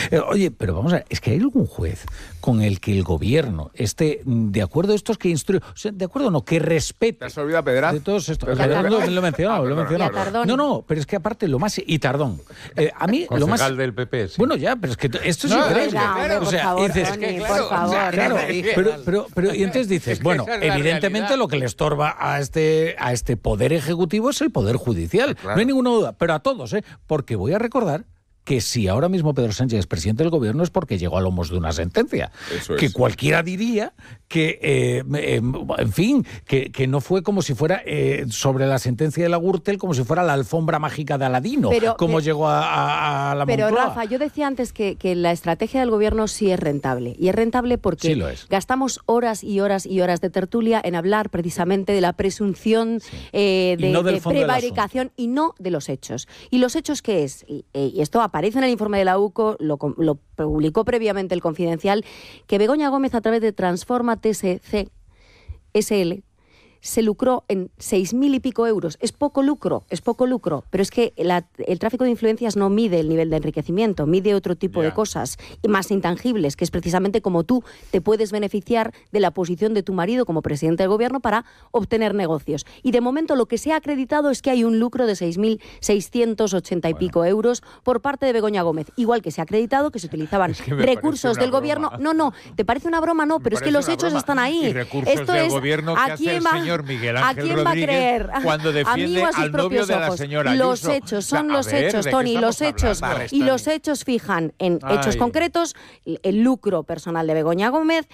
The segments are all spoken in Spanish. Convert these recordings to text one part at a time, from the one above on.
Oye, pero vamos a ver, es que hay algún juez con el que el gobierno esté de acuerdo, estos que instruye, o sea, de acuerdo no, que respete. ¿Te has olvidado Pedraz? De todos estos. Lo he mencionado. No, pero es que aparte lo más... Y Tardón. A mí lo más... del PP, sí. Bueno, ya, pero es que esto es increíble. O sea, dices... Por favor. Claro, pero y entonces dices, bueno, evidentemente lo que le estorba a este poder ejecutivo es el poder judicial. Claro. No hay ninguna duda, pero a todos, porque voy a recordar que si ahora mismo Pedro Sánchez es presidente del gobierno es porque llegó a lomos de una sentencia. Eso es. Que cualquiera diría que, en fin, que no fue como si fuera sobre la sentencia de la Gürtel, como si fuera la alfombra mágica de Aladino, como llegó a la Moncloa. Pero Rafa, yo decía antes que la estrategia del gobierno sí es rentable. Y es rentable porque gastamos horas y horas y horas de tertulia en hablar precisamente de la presunción de prevaricación y no de los hechos. ¿Y los hechos qué es? Y esto aparece en el informe de la UCO, lo publicó previamente el Confidencial, que Begoña Gómez, a través de Transforma TSC SL, se lucró en 6.000 y pico euros. Es poco lucro, pero es que el tráfico de influencias no mide el nivel de enriquecimiento, mide otro tipo de cosas más intangibles, que es precisamente como tú te puedes beneficiar de la posición de tu marido como presidente del gobierno para obtener negocios. Y de momento lo que se ha acreditado es que hay un lucro de 6.680 y pico euros por parte de Begoña Gómez. Igual que se ha acreditado que se utilizaban recursos del gobierno. No, ¿te parece una broma? No, pero es que los hechos están ahí. Y recursos del gobierno que hace el señor Miguel Ángel Rodríguez cuando defiende al novio de la señora Ayuso. Los hechos son los hechos, Tony, los hechos. Y los hechos fijan en hechos concretos el lucro personal de Begoña Gómez,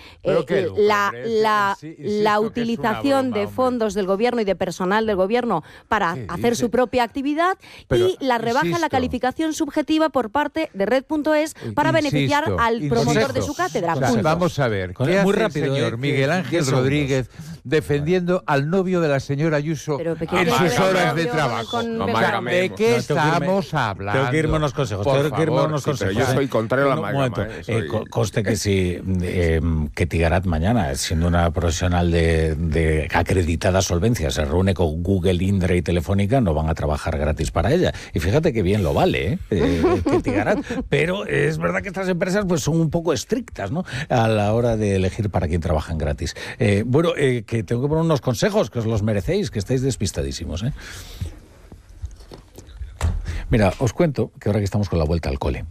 la utilización de fondos del gobierno y de personal del gobierno para hacer su propia actividad y la rebaja en la calificación subjetiva por parte de Red.es para beneficiar al promotor de su cátedra. Vamos a ver, ¿qué hace el señor Miguel Ángel Rodríguez defendiendo al novio de la señora Ayuso en sus horas de trabajo? ¿De qué estamos hablando? Tengo que irme unos consejos. Pero yo soy contrario a la amalgama. Conste que sí, que Tigarat mañana, siendo una profesional de acreditada solvencia, se reúne con Google, Indra y Telefónica, no van a trabajar gratis para ella. Y fíjate que bien lo vale, que Tigarat. Pero es verdad que estas empresas pues son un poco estrictas, ¿no?, a la hora de elegir para quién trabajan gratis. Que tengo que poner unos consejos, que os los merecéis, que estáis despistadísimos, Mira, os cuento que ahora que estamos con la vuelta al cole,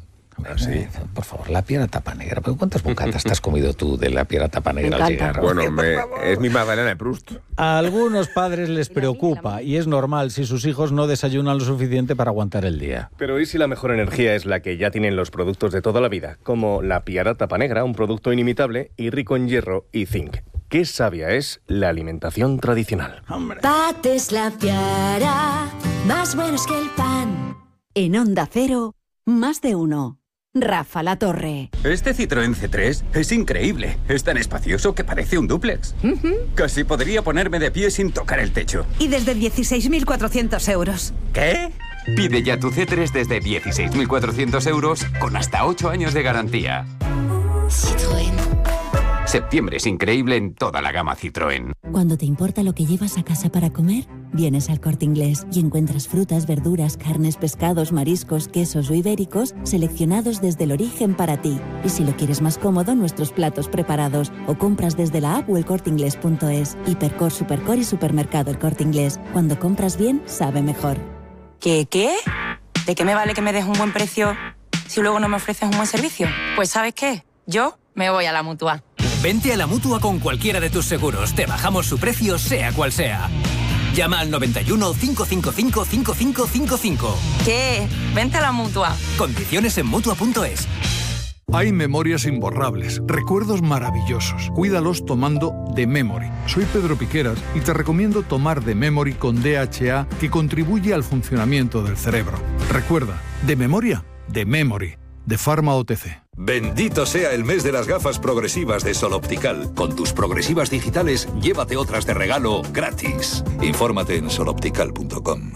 por favor, la piedra tapa negra. ¿Pero cuántas bocatas te has comido tú de la piedra tapa negra al llegar? Bueno, es mi Magdalena de Proust. A algunos padres les preocupa, y es normal si sus hijos no desayunan lo suficiente para aguantar el día. Pero ¿y si la mejor energía es la que ya tienen los productos de toda la vida? Como la piedra tapa negra, un producto inimitable y rico en hierro y zinc. Qué sabia es la alimentación tradicional. Pates la piara, más buenos que el pan. En Onda Cero, más de uno. Rafa La Torre. Este Citroën C3 es increíble. Es tan espacioso que parece un dúplex. Casi podría ponerme de pie sin tocar el techo. Y desde 16.400 euros. ¿Qué? Pide ya tu C3 desde 16.400 euros con hasta 8 años de garantía. Citroën. Septiembre es increíble en toda la gama Citroën. Cuando te importa lo que llevas a casa para comer, vienes al Corte Inglés y encuentras frutas, verduras, carnes, pescados, mariscos, quesos o ibéricos seleccionados desde el origen para ti. Y si lo quieres más cómodo, nuestros platos preparados o compras desde la app o elcorteinglés.es. Hipercor, Supercor y Supermercado El Corte Inglés. Cuando compras bien, sabe mejor. ¿Qué? ¿De qué me vale que me des un buen precio si luego no me ofreces un buen servicio? Pues ¿sabes qué? Yo me voy a la Mutua. Vente a la Mutua con cualquiera de tus seguros. Te bajamos su precio, sea cual sea. Llama al 91 555 5555. ¿Qué? Vente a la Mutua. Condiciones en Mutua.es. Hay memorias imborrables, recuerdos maravillosos. Cuídalos tomando The Memory. Soy Pedro Piqueras y te recomiendo tomar The Memory con DHA, que contribuye al funcionamiento del cerebro. Recuerda, de memoria, The Memory, de Pharma OTC. Bendito sea el mes de las gafas progresivas de Sol Optical. Con tus progresivas digitales, llévate otras de regalo gratis. Infórmate en soloptical.com.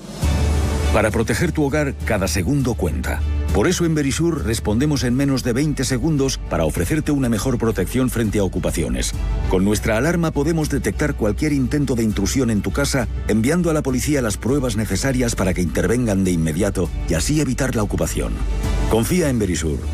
Para proteger tu hogar, cada segundo cuenta. Por eso en Verisur respondemos en menos de 20 segundos para ofrecerte una mejor protección frente a ocupaciones. Con nuestra alarma podemos detectar cualquier intento de intrusión en tu casa, enviando a la policía las pruebas necesarias para que intervengan de inmediato y así evitar la ocupación. Confía en Verisur.